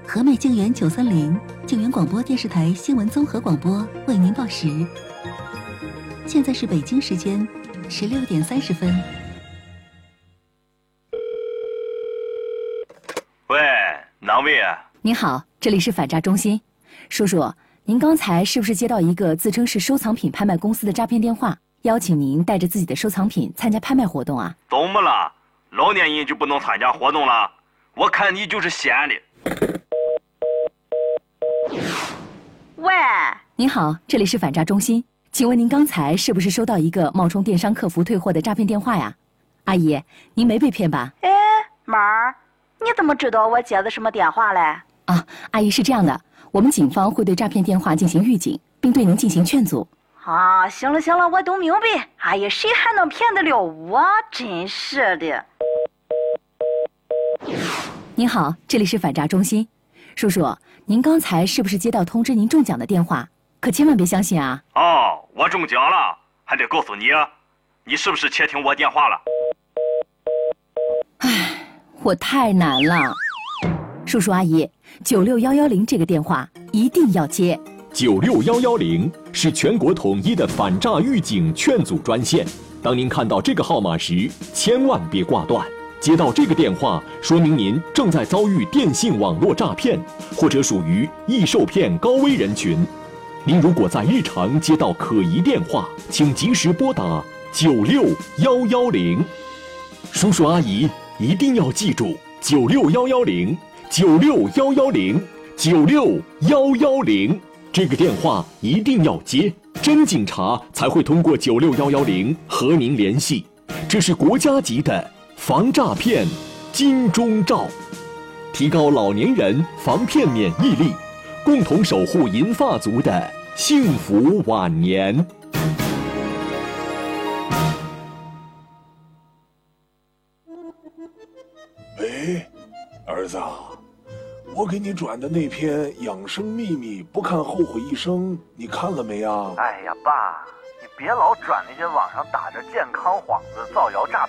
和美静园930静园广播电视台新闻综合广播为您报时。现在是北京时间16点30分。 喂，哪位啊？ 您好，这里是反诈中心。叔叔，您刚才是不是接到一个自称是收藏品拍卖公司的诈骗电话，邀请您带着自己的收藏品参加拍卖活动啊？ 怎么了？老年人就不能参加活动了？我看你就是闲的。 喂， 您好，这里是反诈中心，请问您刚才是不是收到一个冒充电商客服退货的诈骗电话呀？阿姨，您没被骗吧？ 哎，妈儿，你怎么知道我接的什么电话嘞？ 啊，阿姨是这样的，我们警方会对诈骗电话进行预警，并对您进行劝阻。 啊，行了行了，我都明白。哎呀，谁还能骗得了我？真是的。 您好，这里是反诈中心，叔叔，您刚才是不是接到通知您中奖的电话？可千万别相信啊！ 哦，我中奖了，还得告诉你啊，你是不是窃听我电话了？ 唉，我太难了。叔叔阿姨，96110这个电话一定要接。 96110是全国统一的反诈预警劝阻专线。当您看到这个号码时，千万别挂断。接到这个电话，说明您正在遭遇电信网络诈骗，或者属于易受骗高危人群。您如果在日常接到可疑电话，请及时拨打96110。叔叔阿姨一定要记住96110，96110，96110，这个电话一定要接，真警察才会通过96110和您联系。这是国家级的防诈骗金钟罩，提高老年人防骗免疫力，共同守护银发族的幸福晚年。 哎，儿子啊，我给你转的那篇养生秘密不看后悔一生，你看了没啊？ 哎呀，爸，你别老转那些网上打着健康幌子造谣诈